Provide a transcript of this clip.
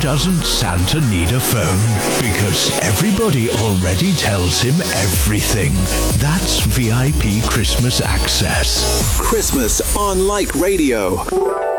doesn't Santa need a phone? Because everybody already tells him everything. That's VIP Christmas Access. Christmas on Like Radio.